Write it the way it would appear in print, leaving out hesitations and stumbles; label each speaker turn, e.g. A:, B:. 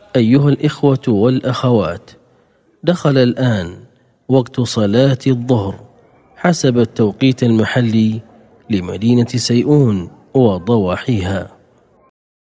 A: أيها الإخوة والأخوات، دخل الآن وقت صلاة الظهر حسب التوقيت المحلي لمدينة سيئون وضواحيها.